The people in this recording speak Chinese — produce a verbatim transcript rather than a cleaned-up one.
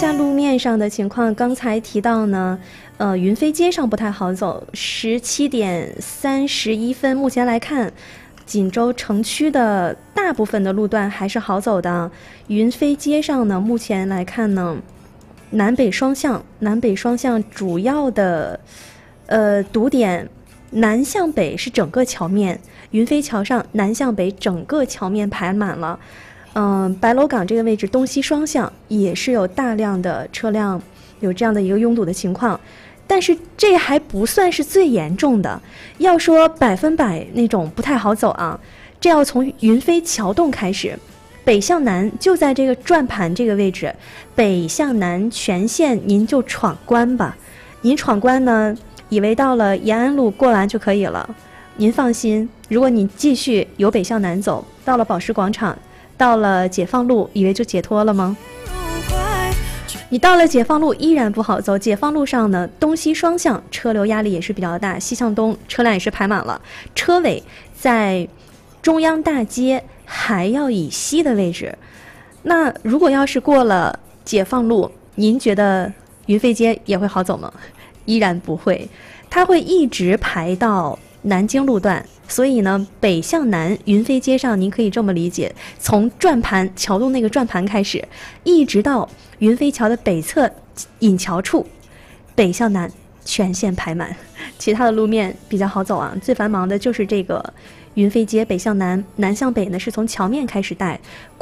下路面上的情况，刚才提到呢，呃，云飞街上不太好走，十七点三十一分，目前来看，锦州城区的大部分的路段还是好走的。云飞街上呢，目前来看呢，南北双向，南北双向主要的呃堵点，南向北是整个桥面，云飞桥上南向北整个桥面排满了。嗯、呃，白楼港这个位置东西双向也是有大量的车辆有这样的一个拥堵的情况，但是这还不算是最严重的。要说百分百那种不太好走啊，这要从云飞桥洞开始，北向南就在这个转盘这个位置，北向南全线您就闯关吧。您闯关呢，以为到了延安路过完就可以了，您放心，如果你继续由北向南走，到了宝石广场，到了解放路，以为就解脱了吗？你到了解放路依然不好走，解放路上呢，东西双向车流压力也是比较大，西向东车辆也是排满了，车尾在中央大街还要以西的位置。那如果要是过了解放路，您觉得云飞街也会好走吗？依然不会，它会一直排到南京路段。所以呢，北向南云飞街上您可以这么理解，从转盘桥洞那个转盘开始，一直到云飞桥的北侧引桥处，北向南全线排满。其他的路面比较好走啊，最繁忙的就是这个云飞街北向南，南向北呢是从桥面开始带。